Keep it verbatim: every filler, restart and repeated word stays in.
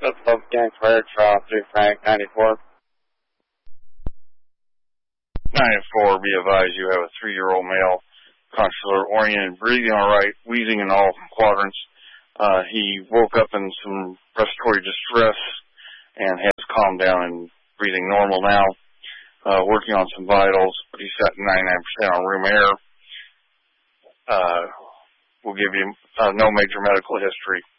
That's Love Gang Fire Trial, three Frank, ninety-four. ninety-four, be advised you have a three-year-old male, consular oriented, breathing all right, wheezing in all quadrants. Uh, he woke up in some respiratory distress and has calmed down and breathing normal now. Uh, working on some vitals, but he's at ninety-nine percent on room air. Uh, we'll give you uh, no major medical history.